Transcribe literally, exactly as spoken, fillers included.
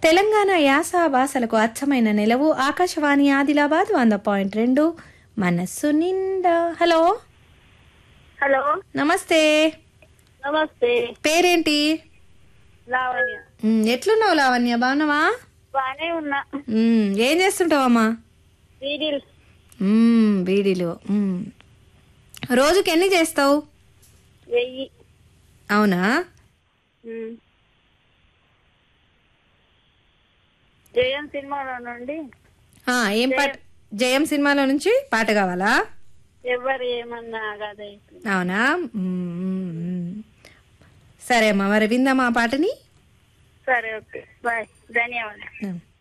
తెలంగాణ యాస భాషలకు అచ్చమైన నిలవు ఆకాశవాణి ఆదిలాబాద్ వంద పాయింట్ రెండు మనస్సు నిండా. హలో హలో నమస్తే, నమస్తే. పేరేంటి? లావణ్య. ఉమ్, ఎట్లున్నావు లావణ్య? బాగున్నావా? బానే ఉన్నా. ఉమ్, ఏం చేస్తుంటావమ్మా? వీడిల్ ఉమ్, బీడీలు. ఉమ్, రోజుకి ఎన్ని చేస్తావు? వెయ్యి. అవునా? ఉమ్. జయం సినిమాలో నుండి ఆ, ఏం పాట? జయం సినిమాలో నుంచి పాట కావాలా? ఎవరు ఏమన్నా కదా. అవునా? ఉమ్, ఉమ్. సరే అమ్మా, మరి విందామా ఆ పాటని? సరే, ఓకే, బాయ్, ధన్యవాదాలు. ఉమ్.